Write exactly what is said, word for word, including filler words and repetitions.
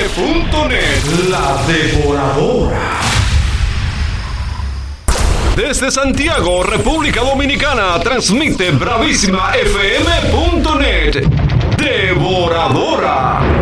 punto net. La Devoradora. Desde Santiago, República Dominicana, transmite bravísima f m punto net. Devoradora.